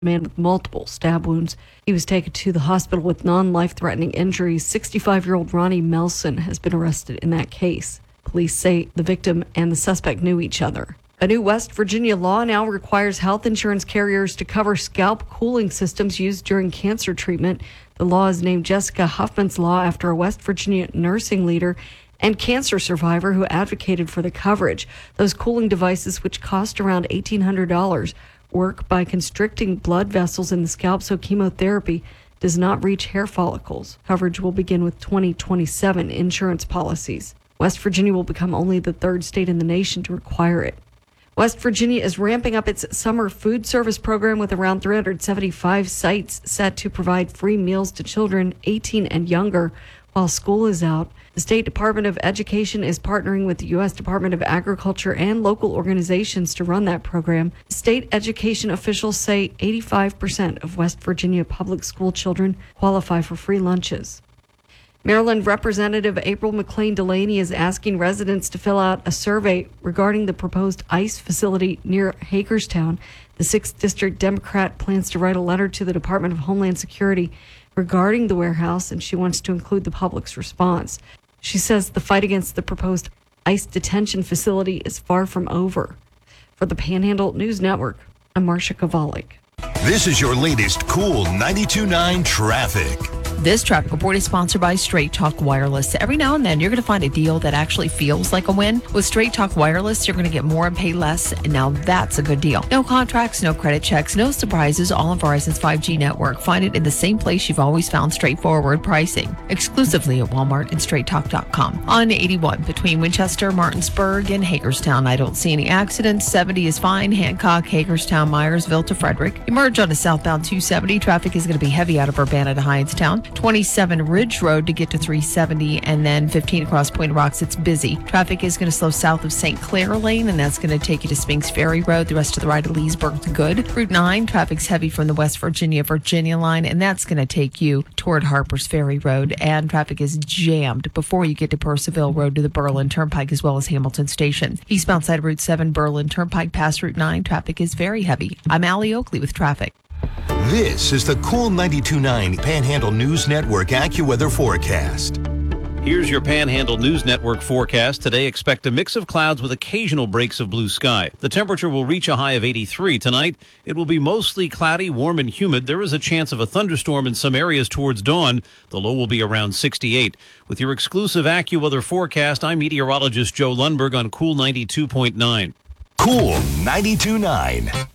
man with multiple stab wounds. He was taken to the hospital with non-life-threatening injuries. 65-year-old Ronnie Melson has been arrested in that case. Police say the victim and the suspect knew each other. A new West Virginia law now requires health insurance carriers to cover scalp cooling systems used during cancer treatment. The law is named Jessica Huffman's Law after a West Virginia nursing leader and cancer survivor who advocated for the coverage. Those cooling devices, which cost around $1,800, work by constricting blood vessels in the scalp so chemotherapy does not reach hair follicles. Coverage will begin with 2027 insurance policies. West Virginia will become only the third state in the nation to require it. West Virginia is ramping up its summer food service program with around 375 sites set to provide free meals to children 18 and younger while school is out. The State Department of Education is partnering with the U.S. Department of Agriculture and local organizations to run that program. State education officials say 85% of West Virginia public school children qualify for free lunches. Maryland Representative April McClain Delaney is asking residents to fill out a survey regarding the proposed ICE facility near Hagerstown. The 6th District Democrat plans to write a letter to the Department of Homeland Security regarding the warehouse, and she wants to include the public's response. She says the fight against the proposed ICE detention facility is far from over. For the Panhandle News Network, I'm Marcia Kovalik. This is your latest Cool 92.9 traffic. This traffic report is sponsored by Straight Talk Wireless. Every now and then, you're going to find a deal that actually feels like a win. With Straight Talk Wireless, you're going to get more and pay less, and now that's a good deal. No contracts, no credit checks, no surprises, all on Verizon's 5G network. Find it in the same place you've always found straightforward pricing, exclusively at Walmart and StraightTalk.com. On 81, between Winchester, Martinsburg, and Hagerstown, I don't see any accidents. 70 is fine. Hancock, Hagerstown, Myersville to Frederick. Emerge on a southbound 270. Traffic is going to be heavy out of Urbana to Hindstown. 27 Ridge Road to get to 370, and then 15 across Point Rocks. It's busy. Traffic is going to slow south of St. Clair Lane, and that's going to take you to Spinks Ferry Road. The rest of the ride to Leesburg to good. Route 9, traffic's heavy from the West Virginia line, and that's going to take you toward Harper's Ferry Road, and traffic is jammed before you get to Percival Road to the Berlin Turnpike as well as Hamilton Station. Eastbound side Route 7, Berlin Turnpike past Route 9, traffic is very heavy. I'm Allie Oakley with traffic. This is the Cool 92.9 Panhandle News Network AccuWeather forecast. Here's your Panhandle News Network forecast. Today, expect a mix of clouds with occasional breaks of blue sky. The temperature will reach a high of 83 tonight. It will be mostly cloudy, warm, and humid. There is a chance of a thunderstorm in some areas towards dawn. The low will be around 68. With your exclusive AccuWeather forecast, I'm meteorologist Joe Lundberg on Cool 92.9. Cool 92.9.